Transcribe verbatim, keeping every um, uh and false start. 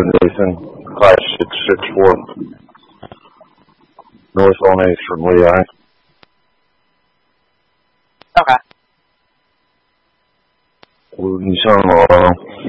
Nathan, class six six four, north on eighth from Lehigh. Okay. Nissan Murano.